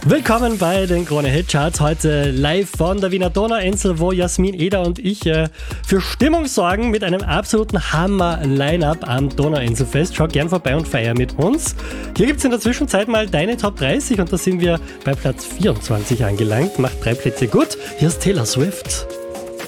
Willkommen bei den Krone-Hit-Charts. Heute live von der Wiener Donauinsel, wo Jasmin Eder und ich für Stimmung sorgen mit einem absoluten Hammer-Line-Up am Donauinselfest. Schau gern vorbei und feier mit uns. Hier gibt es in der Zwischenzeit mal deine Top 30 und da sind wir bei Platz 24 angelangt. Macht 3 Plätze gut. Hier ist Taylor Swift.